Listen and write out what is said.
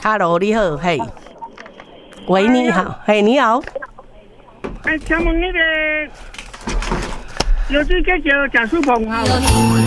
，Hello， 你好，嘿，喂，你好，嘿，你好， 请问那个有这个叫贾树鹏哈？